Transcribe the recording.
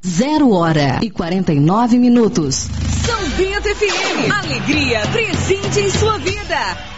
0h49. São Bento FM. Alegria presente em sua vida.